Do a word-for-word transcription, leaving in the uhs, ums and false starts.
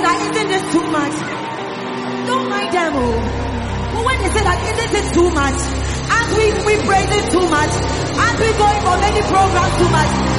that isn't this too much? Don't mind them, oh. But when they say that isn't it too much? As we, we praise it too much. As we going for many programs too much.